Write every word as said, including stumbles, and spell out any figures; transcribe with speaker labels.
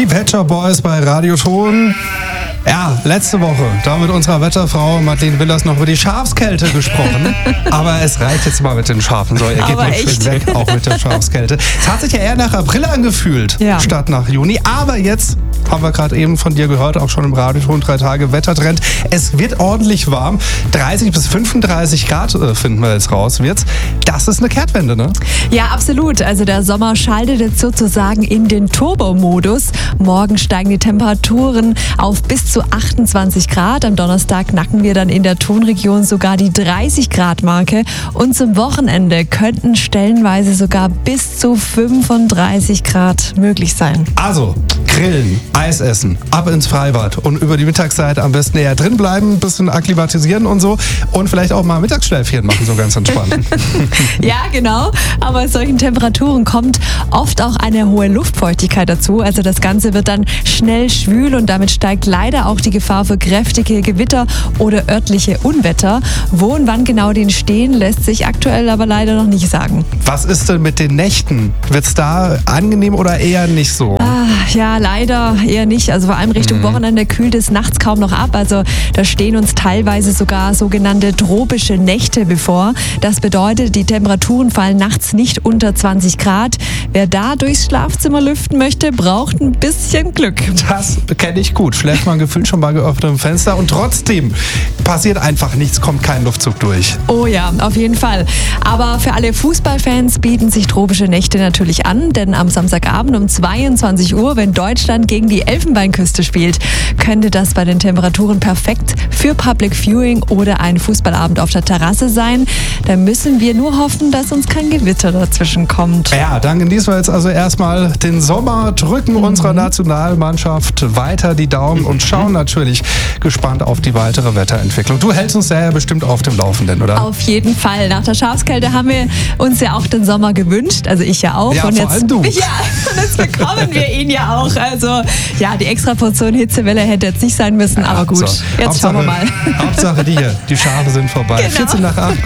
Speaker 1: Die Wetterboys bei Radioton. Ja, letzte Woche, da haben wir mit unserer Wetterfrau Madeleine Willers noch über die Schafskälte gesprochen. Aber es reicht jetzt mal mit den Schafen. So, ihr geht nicht schön weg, auch mit der Schafskälte. Es hat sich ja eher nach April angefühlt, ja, statt nach Juni. Aber jetzt haben wir gerade eben von dir gehört, auch schon im Radioton, drei Tage Wettertrend. Es wird ordentlich warm. dreißig bis fünfunddreißig Grad äh, finden wir jetzt raus. Wird's. Das ist eine Kehrtwende, ne?
Speaker 2: Ja, absolut. Also der Sommer schaltet jetzt sozusagen in den Turbo-Modus. Morgen steigen die Temperaturen auf bis zu achtundzwanzig Grad. Am Donnerstag knacken wir dann in der Tonregion sogar die dreißig Grad Marke. Und zum Wochenende könnten stellenweise sogar bis zu fünfunddreißig Grad möglich sein.
Speaker 1: Also, grillen, Eis essen, ab ins Freibad und über die Mittagszeit am besten eher drin bleiben, ein bisschen akklimatisieren und so und vielleicht auch mal Mittagsschläfchen machen, so ganz entspannt.
Speaker 2: Ja, genau. Aber bei solchen Temperaturen kommt oft auch eine hohe Luftfeuchtigkeit dazu. Also das Ganze wird dann schnell schwül und damit steigt leider auch die Gefahr für kräftige Gewitter oder örtliche Unwetter. Wo und wann genau die entstehen, lässt sich aktuell aber leider noch nicht sagen.
Speaker 1: Was ist denn mit den Nächten? Wird's da angenehm oder eher nicht so?
Speaker 2: Ah, ja, leider eher nicht. Also vor allem Richtung mhm. Wochenende kühlt es nachts kaum noch ab. Also da stehen uns teilweise sogar sogenannte tropische Nächte bevor. Das bedeutet, die Temperaturen fallen nachts nicht unter zwanzig Grad. Wer da durchs Schlafzimmer lüften möchte, braucht ein bisschen Glück.
Speaker 1: Das kenne ich gut. Schläft man gefühlt schon bei geöffnetem Fenster und trotzdem passiert einfach nichts, kommt kein Luftzug durch.
Speaker 2: Oh ja, auf jeden Fall. Aber für alle Fußballfans bieten sich tropische Nächte natürlich an, denn am Samstagabend um zweiundzwanzig Uhr, wenn Deutschland gegen die Elfenbeinküste spielt, könnte das bei den Temperaturen perfekt für Public Viewing oder einen Fußballabend auf der Terrasse sein. Da müssen wir nur hoffen, dass uns kein Gewitter dazwischen kommt.
Speaker 1: Ja, dann genießen wir jetzt also erstmal den Sommer, drücken mhm. unserer Nationalmannschaft weiter die Daumen und schauen natürlich gespannt auf die weitere Wetterentwicklung. Du hältst uns ja bestimmt auf dem Laufenden, oder?
Speaker 2: Auf jeden Fall. Nach der Schafskälte haben wir uns ja auch den Sommer gewünscht, also ich ja auch.
Speaker 1: Ja,
Speaker 2: und
Speaker 1: vor
Speaker 2: jetzt,
Speaker 1: allem du.
Speaker 2: Ja, und jetzt bekommen wir ihn ja auch. Also ja, die extra Portion Hitzewelle hätte jetzt nicht sein müssen, ja, aber gut, so. Jetzt
Speaker 1: Hauptsache,
Speaker 2: schauen wir mal.
Speaker 1: Hauptsache die hier, die Schafe sind vorbei.
Speaker 2: Genau.
Speaker 1: vierzehn nach acht.